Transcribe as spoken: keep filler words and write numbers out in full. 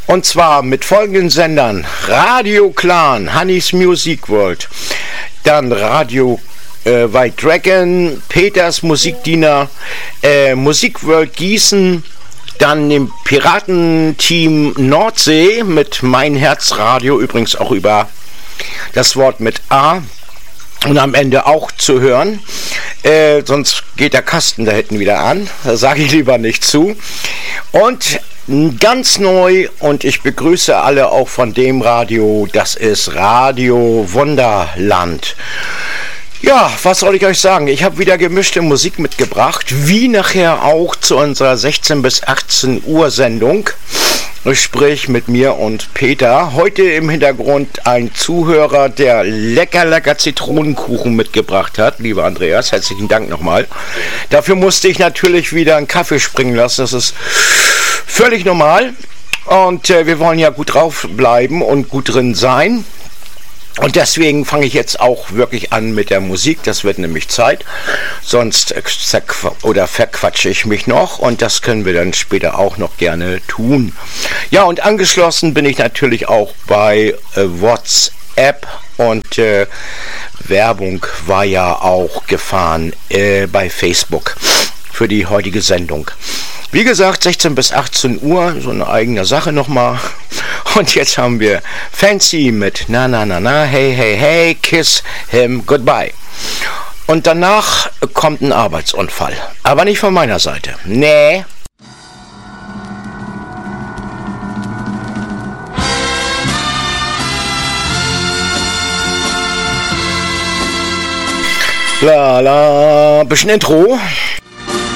Und zwar mit folgenden Sendern: Radio Clan, Hannis Music World, dann Radio äh, White Dragon, Peters Musikdiener, äh, Musik World Gießen, dann dem Piratenteam Nordsee mit Mein Herz Radio, übrigens auch über das Wort mit A und am Ende auch zu hören. Äh, sonst geht der Kasten da hinten wieder an. Da sage ich lieber nicht zu. Und ganz neu, und ich begrüße alle auch von dem Radio, das ist Radio Wunderland. Ja, was soll ich euch sagen? Ich habe wieder gemischte Musik mitgebracht, wie nachher auch zu unserer sechzehn bis achtzehn Uhr Sendung. Sprich mit mir und Peter. Heute im Hintergrund ein Zuhörer, der lecker, lecker Zitronenkuchen mitgebracht hat. Lieber Andreas, herzlichen Dank nochmal. Dafür musste ich natürlich wieder einen Kaffee springen lassen. Das ist völlig normal. Und äh, wir wollen ja gut drauf bleiben und gut drin sein. Und deswegen fange ich jetzt auch wirklich an mit der Musik, das wird nämlich Zeit, sonst oder verquatsche ich mich noch, und das können wir dann später auch noch gerne tun. Ja, und angeschlossen bin ich natürlich auch bei äh, WhatsApp, und äh, Werbung war ja auch gefahren äh, bei Facebook für die heutige Sendung. Wie gesagt, sechzehn bis achtzehn Uhr, so eine eigene Sache nochmal. Und jetzt haben wir Fancy mit Na Na Na Na, Hey Hey Hey, Kiss Him Goodbye. Und danach kommt ein Arbeitsunfall. Aber nicht von meiner Seite. Nee. La la, bisschen Intro.